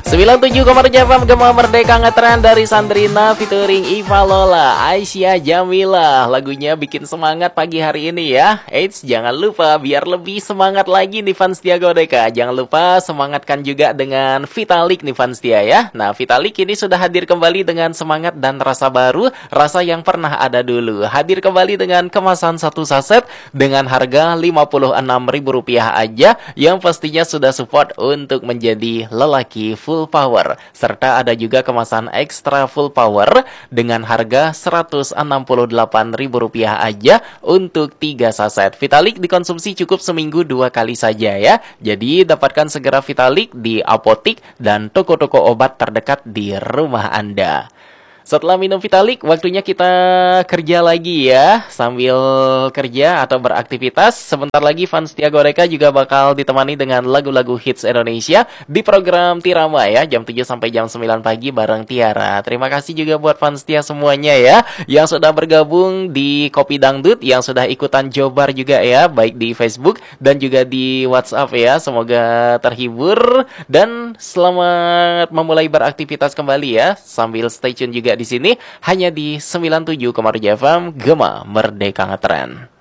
97,7 FM Gema Merdeka ngetren dari Sandrina featuring Iva Lola, Aisyah Jamila. Lagunya bikin semangat pagi hari ini ya. Eits, jangan lupa biar lebih semangat lagi nih fans setia Godeka. Jangan lupa semangatkan juga dengan Vitalik nih fans setia ya. Nah, Vitalik ini sudah hadir kembali dengan semangat dan rasa baru, rasa yang pernah ada dulu. Hadir kembali dengan kemasan satu saset dengan harga Rp56.000 aja, yang pastinya sudah support untuk menjadi lelaki full power. Serta ada juga kemasan ekstra full power dengan harga Rp168.000 aja untuk 3 saset. Vitalik dikonsumsi cukup seminggu 2 kali saja ya. Jadi dapatkan segera Vitalik di apotik dan toko-toko obat terdekat di rumah Anda. Setelah minum Vitalik, waktunya kita kerja lagi ya. Sambil kerja atau beraktivitas, sebentar lagi fans setia Godeka juga bakal ditemani dengan lagu-lagu hits Indonesia di program Tirama ya, jam 7 sampai jam 9 pagi bareng Tiara. Terima kasih juga buat fans setia semuanya ya, yang sudah bergabung di Kopi Dangdut, yang sudah ikutan Jobar juga ya, baik di Facebook dan juga di WhatsApp ya. Semoga terhibur dan selamat memulai beraktivitas kembali ya, sambil stay tune juga di sini hanya di 97,7 FM Gema Merdeka Ngetren.